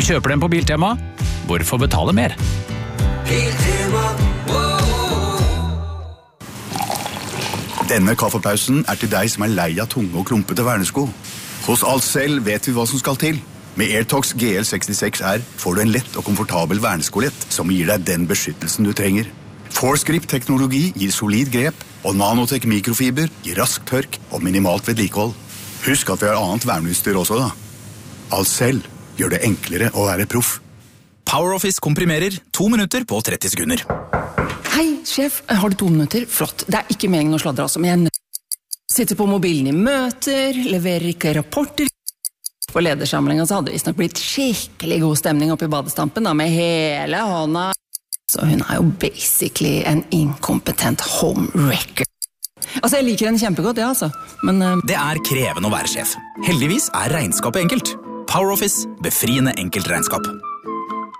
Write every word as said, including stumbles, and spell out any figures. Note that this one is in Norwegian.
kjøper den på Biltema. Hvorfor betale mer? Biltema. Denne kaffepausen er til deg som er lei av tunge og klumpete vernesko. Hos Alcell vet vi hva som skal til. Med AirTox G L sekstiseks R får du en lett og komfortabel verneskolett som gir deg den beskyttelsen du trenger. ForceGrip-teknologi gir solid grep, og Nanotech mikrofiber gir rask tørk og minimalt vedlikehold. Husk at vi har annet verneutstyr også, da. Alcell gjør det enklere å være proff. PowerOffice komprimerer to minutter på tretti sekunder. Hei, sjef. Har du to minutter? Flott. Det er ikke meningen å sladre, altså, men jeg sitter på mobilen i møter, leverer ikke rapporter. På ledersamlingen så hadde det visst nok blitt skikkelig god stemning oppe i badestampen, da, med hele hånda. Så hun er jo basically en inkompetent homewrecker. Altså, jeg liker henne kjempegodt, ja, altså. Men uh... det er krevende å være sjef. Heldigvis er regnskapet enkelt. PowerOffice, befriende enkelt regnskap.